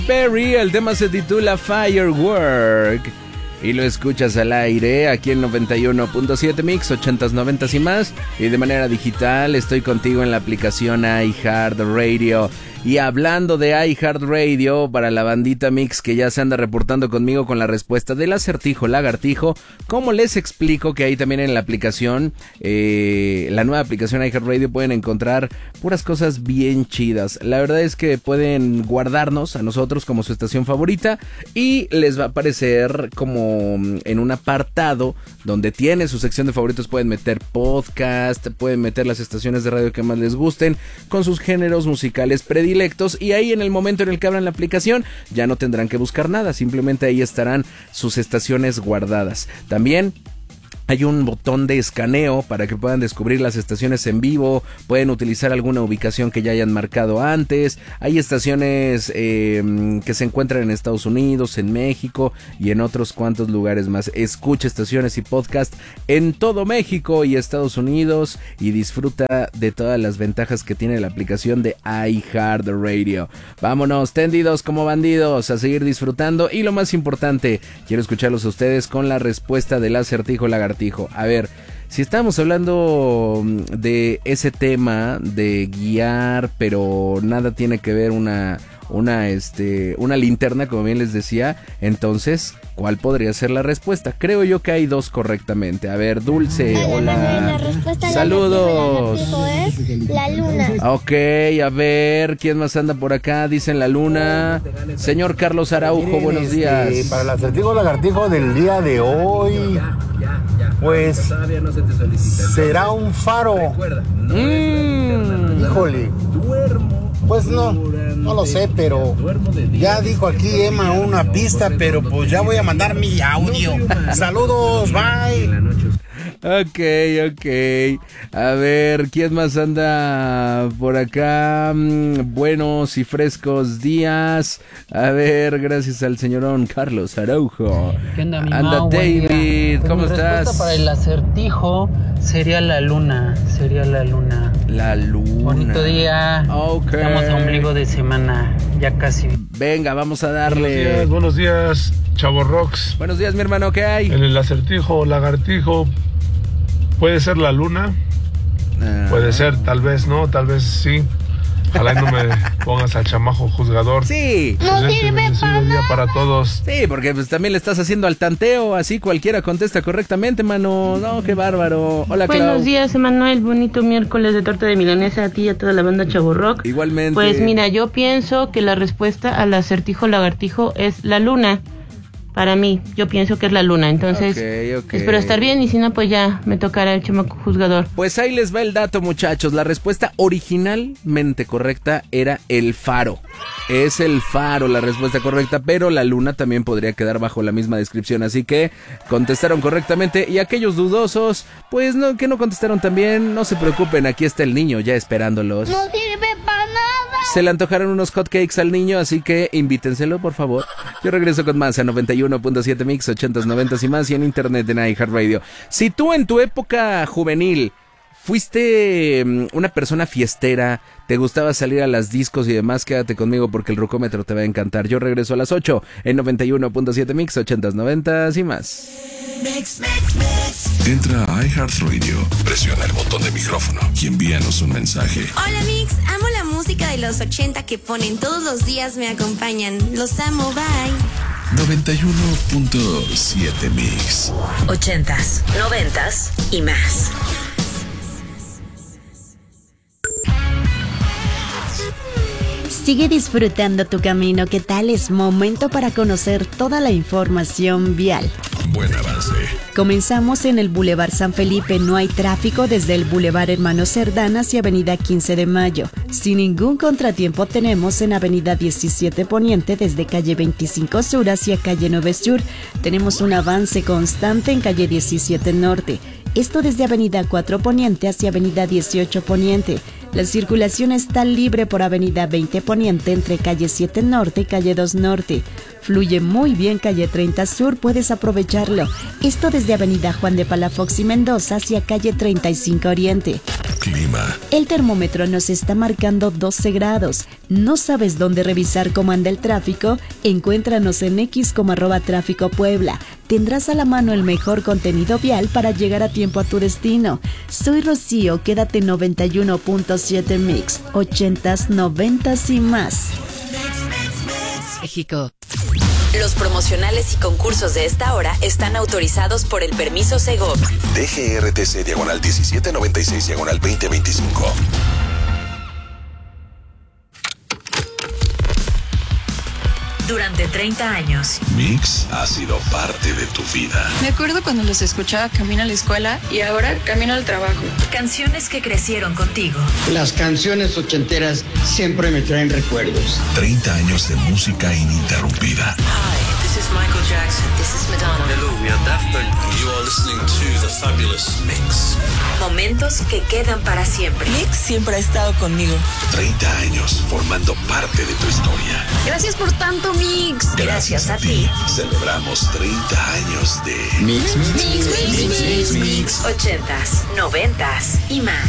Perry, el tema se titula Firework. Y lo escuchas al aire aquí en 91.7 Mix, 80s, 90s y más. Y de manera digital estoy contigo en la aplicación iHeartRadio. Y hablando de iHeartRadio, para la bandita Mix que ya se anda reportando conmigo con la respuesta del acertijo lagartijo, ¿cómo les explico que ahí también en la aplicación, la nueva aplicación iHeartRadio, pueden encontrar puras cosas bien chidas? La verdad es que pueden guardarnos a nosotros como su estación favorita y les va a aparecer como en un apartado donde tiene su sección de favoritos. Pueden meter podcast, pueden meter las estaciones de radio que más les gusten con sus géneros musicales predilectos, y ahí en el momento en el que abran la aplicación ya no tendrán que buscar nada, simplemente ahí estarán sus estaciones guardadas. También hay un botón de escaneo para que puedan descubrir las estaciones en vivo. Pueden utilizar alguna ubicación que ya hayan marcado antes. Hay estaciones que se encuentran en Estados Unidos, en México y en otros cuantos lugares más. Escucha estaciones y podcast en todo México y Estados Unidos y disfruta de todas las ventajas que tiene la aplicación de iHeartRadio. Vámonos, tendidos como bandidos, a seguir disfrutando. Y lo más importante, quiero escucharlos a ustedes con la respuesta del acertijo lagartijo. A ver, si estamos hablando de ese tema de guiar, pero nada tiene que ver una linterna, como bien les decía, entonces, ¿cuál podría ser la respuesta? Creo yo que hay dos correctamente. A ver, Dulce, hola. Saludos. Es la luna. Ok, a ver, ¿quién más anda por acá? Dicen la luna. Señor Carlos Araujo, buenos días. Para el acertijo lagartijo del día de hoy, pues será un faro. Híjole. Pues no lo sé, pero ya dijo aquí Emma una pista, pero pues ya voy a mandar mi audio. Saludos, bye. Ok. A ver, ¿quién más anda por acá? Buenos y frescos días. A ver, gracias al señorón Carlos Araujo. ¿Qué onda, mi Anda, Mau? David, Pues ¿cómo mi estás? respuesta para el acertijo sería la luna. La luna. Bonito día. Ok. Estamos a ombligo de semana, ya casi. Venga, vamos a darle. Buenos días, Chavo Rocks. Buenos días, mi hermano, ¿qué hay? En el acertijo lagartijo, puede ser la luna. Puede ser, tal vez no, tal vez sí. Ojalá y no me pongas al chamajo juzgador. Sí. No sirve para día para todos. Sí, porque pues también le estás haciendo al tanteo, así cualquiera contesta correctamente, mano. No, qué bárbaro. Hola, Clau. Buenos días, Emanuel. Bonito miércoles de torta de milanesa a ti y a toda la banda Chavo Rock. Igualmente. Pues mira, yo pienso que la respuesta al acertijo lagartijo es la luna. Para mí, yo pienso que es la luna. Entonces, Ok. espero estar bien y si no, pues ya me tocará el chamaco juzgador. Pues ahí les va el dato, muchachos. La respuesta originalmente correcta era el faro. Es el faro la respuesta correcta, pero la luna también podría quedar bajo la misma descripción. Así que contestaron correctamente. Y aquellos dudosos, pues no, que no contestaron también, no se preocupen, aquí está el niño ya esperándolos. No sirve para nada. Se le antojaron unos hotcakes al niño, así que invítenselo, por favor. Yo regreso con más a 91.7 Mix, 80s, 90s y más, y en internet en iHeartRadio. Si tú en tu época juvenil fuiste una persona fiestera, te gustaba salir a las discos y demás, quédate conmigo porque el rucómetro te va a encantar. Yo regreso a las 8 en 91.7 Mix, 80s, 90s y más. Entra a iHeartRadio, presiona el botón de micrófono y envíanos un mensaje. Hola Mix, amo la música de los 80 que ponen todos los días, me acompañan. Los amo, bye. 91.7 Mix. 80s, 90s y más. Sigue disfrutando tu camino, ¿qué tal? Es momento para conocer toda la información vial. Buen avance. Comenzamos en el Boulevard San Felipe, no hay tráfico desde el Boulevard Hermanos Cerdán hacia Avenida 15 de Mayo. Sin ningún contratiempo tenemos en Avenida 17 Poniente desde calle 25 Sur hacia calle 9 Sur. Tenemos un avance constante en calle 17 Norte. Esto desde Avenida 4 Poniente hacia Avenida 18 Poniente. La circulación está libre por Avenida 20 Poniente entre calle 7 Norte y calle 2 Norte. Fluye muy bien calle 30 Sur, puedes aprovecharlo. Esto desde Avenida Juan de Palafox y Mendoza hacia calle 35 Oriente. clima. El termómetro nos está marcando 12 grados. ¿No sabes dónde revisar cómo anda el tráfico? Encuéntranos en X como @Tráfico Puebla. Tendrás a la mano el mejor contenido vial para llegar a tiempo a tu destino. Soy Rocío, quédate en 91.7 Mix, 80s, 90s y más. México. Los promocionales y concursos de esta hora están autorizados por el permiso Segov. DGRTC /1796/2025. Durante 30 años. Mix ha sido parte de tu vida. Me acuerdo cuando los escuchaba camino a la escuela y ahora camino al trabajo. Canciones que crecieron contigo. Las canciones ochenteras siempre me traen recuerdos. 30 años de música ininterrumpida. Hi, this is Michael Jackson. This is Madonna. Hello, we are Daft Punk. You are listening to The Fabulous Mix. Momentos que quedan para siempre. Mix siempre ha estado conmigo. 30 años formando parte de tu historia. Gracias por tanto, Mix. Gracias a ti. Celebramos 30 años de Mix. 80s, 90s y más.